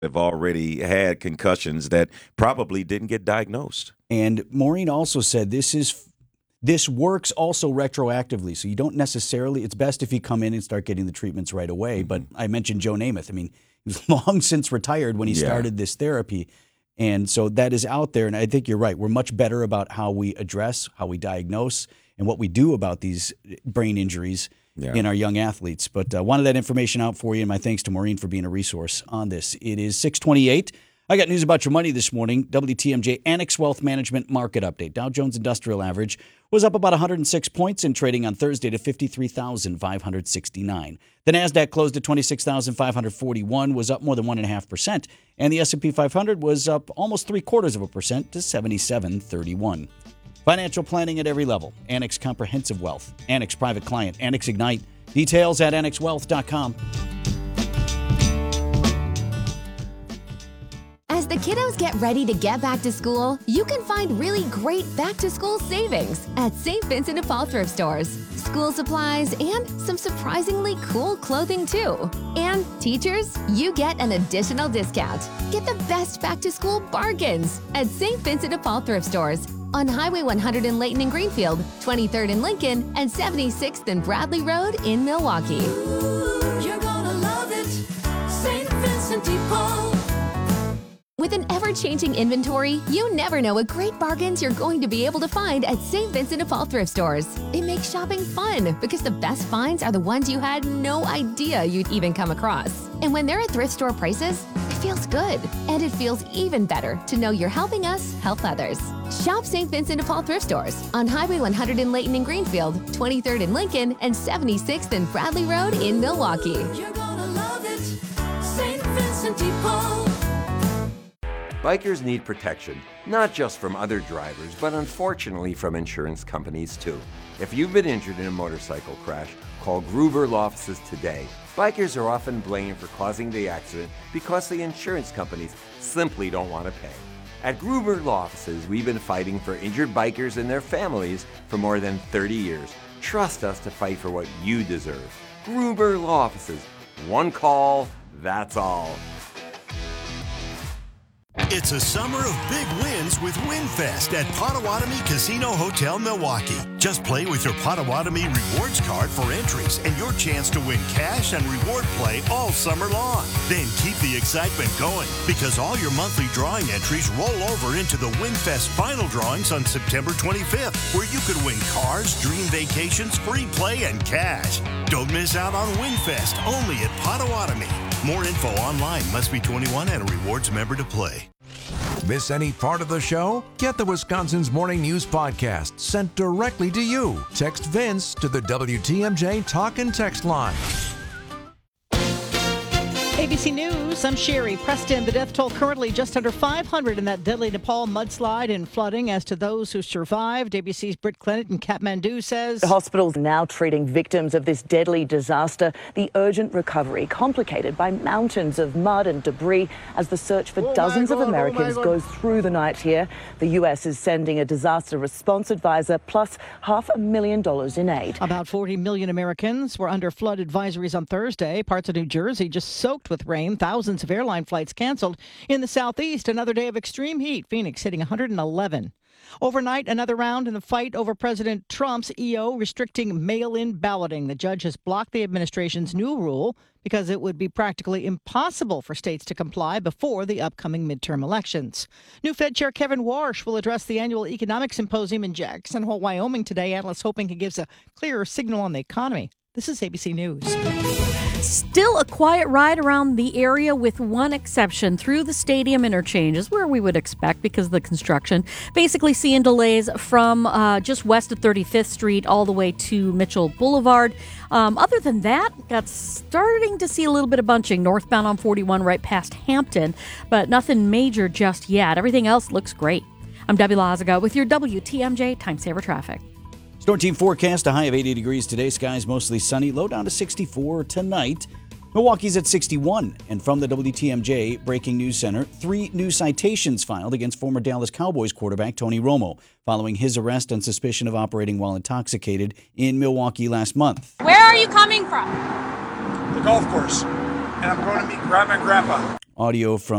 have already had concussions that probably didn't get diagnosed. And Maureen also said this works also retroactively, so you don't necessarily, it's best if you come in and start getting the treatments right away. But I mentioned Joe Namath. I mean, he was long since retired when he started this therapy. And so that is out there, and I think you're right. We're much better about how we address, how we diagnose, and what we do about these brain injuries in our young athletes. But wanted that information out for you, and my thanks to Maureen for being a resource on this. It is 6:28. I got news about your money this morning. WTMJ Annex Wealth Management Market Update. Dow Jones Industrial Average was up about 106 points in trading on Thursday to 53,569. The NASDAQ closed at 26,541, was up more than 1.5%. And the S&P 500 was up almost 0.75% to 7731. Financial planning at every level. Annex Comprehensive Wealth. Annex Private Client. Annex Ignite. Details at annexwealth.com. As the kiddos get ready to get back to school, you can find really great back-to-school savings at St. Vincent de Paul thrift stores. School supplies and some surprisingly cool clothing too. And teachers, you get an additional discount. Get the best back-to-school bargains at St. Vincent de Paul thrift stores on Highway 100 in Layton and Greenfield, 23rd in Lincoln, and 76th and Bradley Road in Milwaukee. Ooh, you're gonna love it, St. Vincent de Paul. With an ever-changing inventory, you never know what great bargains you're going to be able to find at St. Vincent de Paul thrift stores. It makes shopping fun because the best finds are the ones you had no idea you'd even come across. And when they're at thrift store prices, it feels good. And it feels even better to know you're helping us help others. Shop St. Vincent de Paul thrift stores on Highway 100 in Layton and Greenfield, 23rd in Lincoln, and 76th and Bradley Road in Milwaukee. You're gonna love it, St. Vincent de Paul. Bikers need protection, not just from other drivers, but unfortunately from insurance companies too. If you've been injured in a motorcycle crash, call Gruber Law Offices today. Bikers are often blamed for causing the accident because the insurance companies simply don't want to pay. At Gruber Law Offices, we've been fighting for injured bikers and their families for more than 30 years. Trust us to fight for what you deserve. Gruber Law Offices. One call, that's all. It's a summer of big wins with WinFest at Potawatomi Casino Hotel, Milwaukee. Just play with your Potawatomi Rewards card for entries and your chance to win cash and reward play all summer long. Then keep the excitement going because all your monthly drawing entries roll over into the WinFest final drawings on September 25th, where you could win cars, dream vacations, free play, and cash. Don't miss out on WinFest only at Potawatomi. More info online. Must be 21 and a rewards member to play. Miss any part of the show? Get the Wisconsin's Morning News podcast sent directly to you. Text Vince to the WTMJ Talk and Text line. ABC News, I'm Sherry Preston. The death toll currently just under 500 in that deadly Nepal mudslide and flooding. As to those who survived, ABC's Britt Clennett in Kathmandu says... The hospital's now treating victims of this deadly disaster. The urgent recovery complicated by mountains of mud and debris as the search for dozens of Americans goes through the night here. The U.S. is sending a disaster response advisor plus $500,000 in aid. About 40 million Americans were under flood advisories on Thursday. Parts of New Jersey just soaked with rain. Thousands of airline flights canceled. In the southeast, another day of extreme heat. Phoenix hitting 111. Overnight, another round in the fight over President Trump's EO restricting mail-in balloting. The judge has blocked the administration's new rule because it would be practically impossible for states to comply before the upcoming midterm elections. New Fed Chair Kevin Warsh will address the annual economic symposium in Jackson Hole, Wyoming today. Analysts hoping he gives a clearer signal on the economy. This is ABC News. Still a quiet ride around the area with one exception. Through the stadium interchange is where we would expect because of the construction. Basically seeing delays from just west of 35th Street all the way to Mitchell Boulevard. Other than that, got starting to see a little bit of bunching northbound on 41 right past Hampton, but nothing major just yet. Everything else looks great. I'm Debbie Lazaga with your WTMJ Time Saver Traffic. Storm team forecast, a high of 80 degrees today. Skies mostly sunny, low down to 64 tonight. Milwaukee's at 61. And from the WTMJ Breaking News Center, 3 new citations filed against former Dallas Cowboys quarterback Tony Romo following his arrest on suspicion of operating while intoxicated in Milwaukee last month. Where are you coming from? The golf course. And I'm going to meet Grandma and Grandpa. Audio from